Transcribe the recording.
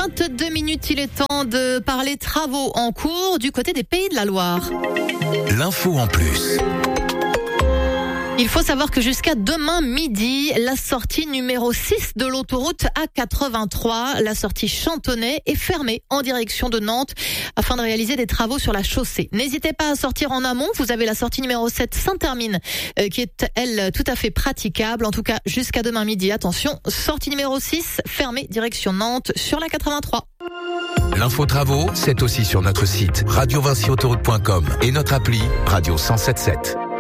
22 minutes, il est temps de parler travaux en cours du côté des Pays de la Loire. L'info en plus. Il faut savoir que jusqu'à demain midi, la sortie numéro 6 de l'autoroute A83, la sortie Chantonnay, est fermée en direction de Nantes afin de réaliser des travaux sur la chaussée. N'hésitez pas à sortir en amont. Vous avez la sortie numéro 7 Saint-Hermine qui est, elle, tout à fait praticable. En tout cas, jusqu'à demain midi, attention, sortie numéro 6, fermée direction Nantes sur la 83. L'info travaux, c'est aussi sur notre site radio-vinci-autoroute.com et notre appli Radio 107.7.